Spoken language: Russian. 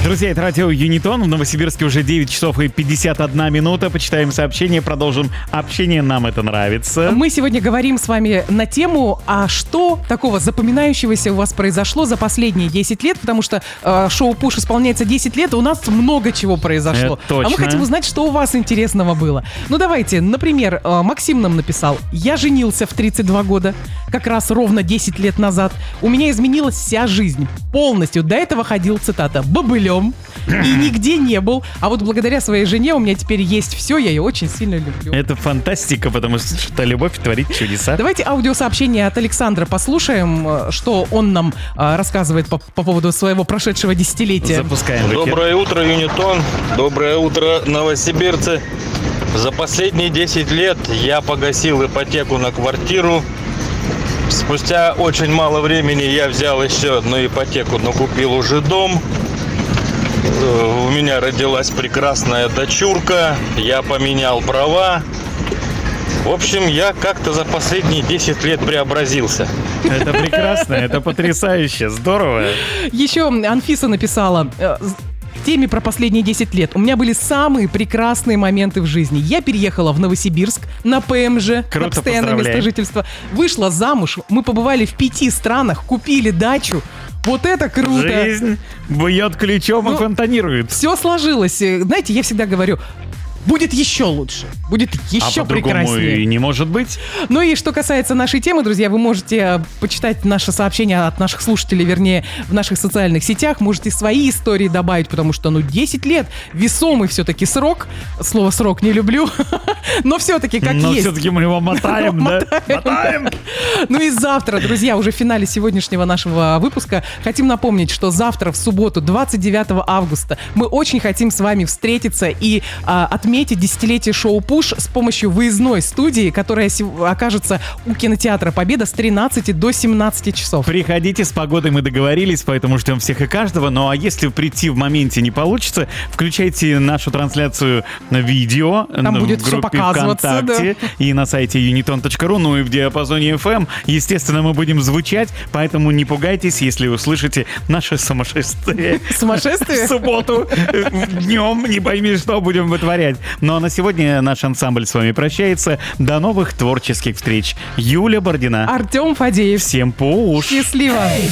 Друзья, это радио Юнитон. В Новосибирске уже 9 часов и 51 минута. Почитаем сообщения, продолжим общение. Нам это нравится. Мы сегодня говорим с вами на тему, а что такого запоминающегося у вас произошло за последние 10 лет, потому что шоу «Пуш» исполняется 10 лет, и у нас много чего произошло. Точно. А мы хотим узнать, что у вас интересного было. Ну давайте, например, Максим нам написал: «Я женился в 32 года, как раз ровно 10 лет назад. У меня изменилась вся жизнь полностью. До этого ходил, цитата, бобылем и нигде не был. А вот благодаря своей жене у меня теперь есть все, я ее очень сильно люблю». Это фантастика, потому что любовь творит чудеса. Давайте аудиосообщение от Александра послушаем, что он нам рассказывает по поводу своего прошедшего десятилетия. Запускаем. Доброе утро, Юнитон. Доброе утро, новосибирцы. За последние 10 лет я погасил ипотеку на квартиру. Спустя очень мало времени я взял еще одну ипотеку, но купил уже дом. У меня родилась прекрасная дочурка. Я поменял права. В общем, я как-то за последние 10 лет преобразился. Это прекрасно, это потрясающе, здорово. Еще Анфиса написала: в теме про последние 10 лет у меня были самые прекрасные моменты в жизни. Я переехала в Новосибирск на ПМЖ, Круто, на постоянное место жительства. Вышла замуж, мы побывали в 5 странах, купили дачу. Вот это круто! Жизнь бьет ключом и фонтанирует. Все сложилось. Знаете, я всегда говорю, будет еще лучше, будет еще по-другому прекраснее. и не может быть. Ну и что касается нашей темы, друзья, вы можете почитать наши сообщения от наших слушателей, вернее, в наших социальных сетях. Можете свои истории добавить, потому что, 10 лет весомый все-таки срок. Слово «срок» не люблю, но все-таки как есть. Но все-таки мы его мотаем, да? Мотаем! Ну и завтра, друзья, уже в финале сегодняшнего нашего выпуска хотим напомнить, что завтра, в субботу, 29 августа, мы очень хотим с вами встретиться и отметить десятилетие шоу «Пуш» с помощью выездной студии, которая окажется у кинотеатра «Победа» с 13 до 17 часов. Приходите, с погодой мы договорились, поэтому ждем всех и каждого. Ну а если прийти в моменте не получится, включайте нашу трансляцию на видео. Там будет в группе все показываться, ВКонтакте, да. И на сайте uniton.ru, ну и в диапазоне FM. Естественно, мы будем звучать, поэтому не пугайтесь, если услышите наше сумасшествие. Сумасшествие? В субботу днем, не пойми, что будем вытворять. Ну а на сегодня наш ансамбль с вами прощается. До новых творческих встреч. Юля Бордина. Артем Фадеев. Всем пуш. Счастливо.